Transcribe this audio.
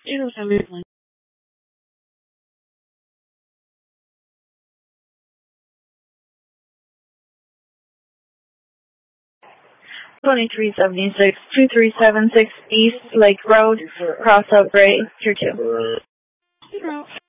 807. 2376, 2376 East Lake Road, Cross Oak Gray, Tier 2.